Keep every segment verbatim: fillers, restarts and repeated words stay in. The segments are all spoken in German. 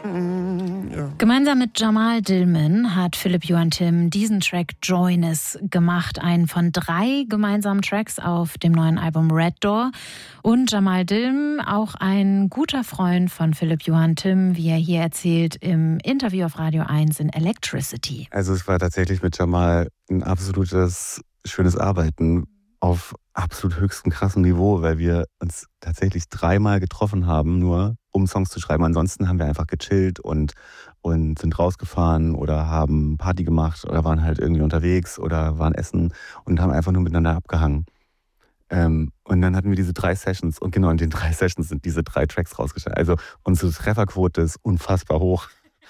Gemeinsam mit Jamal Dillman hat Philipp Johann Timm diesen Track Joyness gemacht, einen von drei gemeinsamen Tracks auf dem neuen Album Red Door. Und Jamal Dillman, auch ein guter Freund von Philipp Johann Timm, wie er hier erzählt im Interview auf Radio eins in Electricity. Also es war tatsächlich mit Jamal ein absolutes schönes Arbeiten auf absolut höchstem krassen Niveau, weil wir uns tatsächlich dreimal getroffen haben, nur um Songs zu schreiben. Ansonsten haben wir einfach gechillt und, und sind rausgefahren oder haben Party gemacht oder waren halt irgendwie unterwegs oder waren essen und haben einfach nur miteinander abgehangen. Ähm, und dann hatten wir diese drei Sessions und genau in den drei Sessions sind diese drei Tracks rausgestellt. Also unsere Trefferquote ist unfassbar hoch.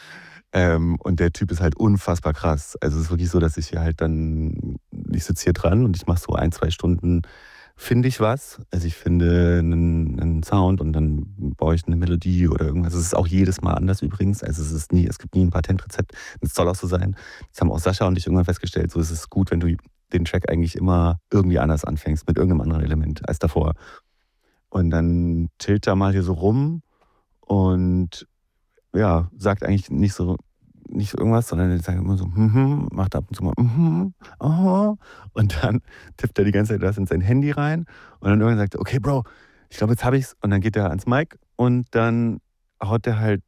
Ähm, und der Typ ist halt unfassbar krass. Also es ist wirklich so, dass ich hier halt dann, ich sitze hier dran und ich mache so ein, zwei Stunden, finde ich was. Also ich finde einen, einen Sound und dann baue ich eine Melodie oder irgendwas. Es ist auch jedes Mal anders übrigens. Also es ist nie, es gibt nie ein Patentrezept. Es soll auch so sein. Das haben auch Sascha und ich irgendwann festgestellt. So ist es gut, wenn du den Track eigentlich immer irgendwie anders anfängst, mit irgendeinem anderen Element als davor. Und dann chillt er mal hier so rum und ja, sagt eigentlich nicht so nicht irgendwas, sondern er sagt immer so, mhm, macht ab und zu mal, mhm, oh. Und dann tippt er die ganze Zeit das in sein Handy rein und dann irgendwann sagt er, okay, Bro, ich glaube, jetzt habe ich's. Und dann geht er ans Mic und dann haut er halt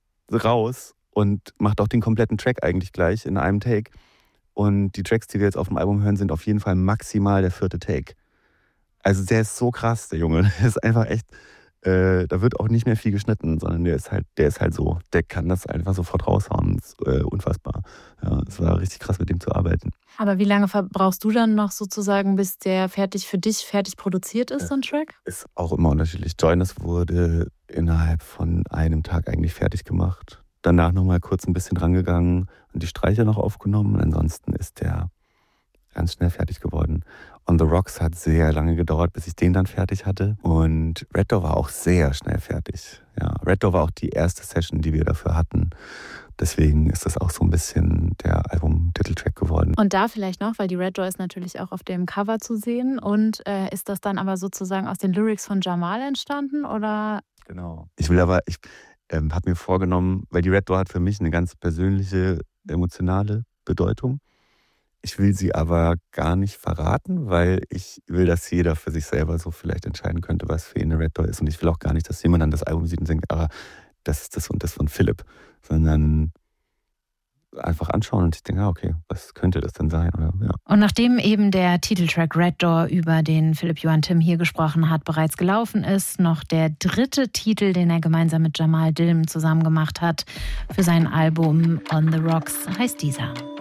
raus und macht auch den kompletten Track eigentlich gleich in einem Take. Und die Tracks, die wir jetzt auf dem Album hören, sind auf jeden Fall maximal der vierte Take. Also der ist so krass, der Junge. Der ist einfach echt, äh, da wird auch nicht mehr viel geschnitten, sondern der ist halt, der ist halt so, der kann das einfach sofort raushauen. Das ist äh, unfassbar. Ja, es war richtig krass, mit dem zu arbeiten. Aber wie lange brauchst du dann noch sozusagen, bis der fertig für dich fertig produziert ist, so ein Track? Ist auch immer unterschiedlich. Joyness wurde innerhalb von einem Tag eigentlich fertig gemacht. Danach nochmal kurz ein bisschen drangegangen und die Streicher noch aufgenommen. Und ansonsten ist der ganz schnell fertig geworden. On the Rocks hat sehr lange gedauert, bis ich den dann fertig hatte. Und Red Door war auch sehr schnell fertig. Ja, Red Door war auch die erste Session, die wir dafür hatten. Deswegen ist das auch so ein bisschen der Album-Titeltrack geworden. Und da vielleicht noch, weil die Red Door ist natürlich auch auf dem Cover zu sehen. Und äh, ist das dann aber sozusagen aus den Lyrics von Jamal entstanden? Oder? Genau. Ich will aber, ich ähm, habe mir vorgenommen, weil die Red Door hat für mich eine ganz persönliche, emotionale Bedeutung. Ich will sie aber gar nicht verraten, weil ich will, dass jeder für sich selber so vielleicht entscheiden könnte, was für ihn eine Red Door ist. Und ich will auch gar nicht, dass jemand dann das Album sieht und denkt, ah, das ist das und das von Philipp. Sondern einfach anschauen und ich denke, ah, okay, was könnte das denn sein? Oder, ja. Und nachdem eben der Titeltrack Red Door, über den Philipp Johann Timm hier gesprochen hat, bereits gelaufen ist, noch der dritte Titel, den er gemeinsam mit Jamal Dillman zusammen gemacht hat für sein Album On the Rocks, heißt dieser.